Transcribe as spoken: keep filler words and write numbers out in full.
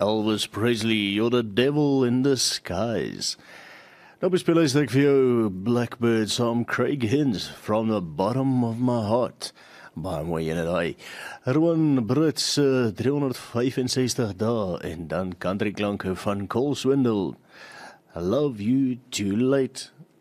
Elvis Presley, you're the devil in disguise. Nou bespeel ek vir jou Blackbird saam Craig Hins, From the Bottom of My Heart. Baie mooi ene daai. Erwan Brits uh, driehonderdvyfensestig dae en dan countryklanke van Cole Swindle. I love you too late.